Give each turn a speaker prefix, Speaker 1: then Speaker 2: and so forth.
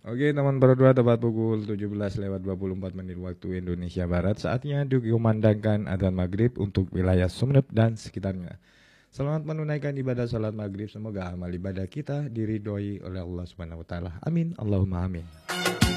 Speaker 1: Oke teman berdua, tepat pukul 17:24 waktu Indonesia Barat. Saatnya dikumandangkan adzan maghrib untuk wilayah Sumeneb dan sekitarnya. Selamat menunaikan ibadah salat maghrib. Semoga amal ibadah kita diridhoi oleh Allah Subhanahu wa taala. Amin Allahumma amin.